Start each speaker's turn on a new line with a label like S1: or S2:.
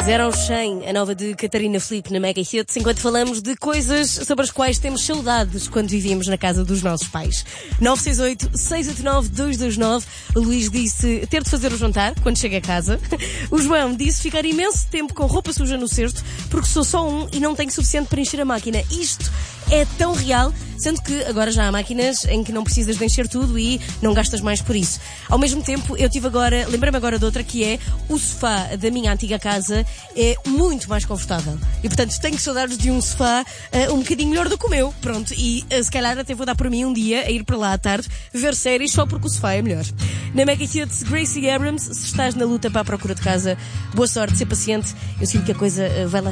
S1: 0 ao 100, a nova de Catarina Filipe na Mega Hits, enquanto falamos de coisas sobre as quais temos saudades quando vivíamos na casa dos nossos pais. 968-689-229. O Luís disse ter de fazer o jantar quando chega a casa. O João disse ficar imenso tempo com roupa suja no cesto porque sou só um e não tenho suficiente para encher a máquina. Isto é tão real, sendo que agora já há máquinas em que não precisas de encher tudo e não gastas mais por isso. Ao mesmo tempo, lembrei-me agora de outra, que é o sofá da minha antiga casa é muito mais confortável. E portanto tenho saudades de um sofá um bocadinho melhor do que o meu. Pronto, e se calhar até vou dar por mim um dia a ir para lá à tarde ver séries só porque o sofá é melhor. Na Mega Hits, Gracie Abrams, se estás na luta para a procura de casa, boa sorte, ser paciente. Eu sinto que a coisa vai lá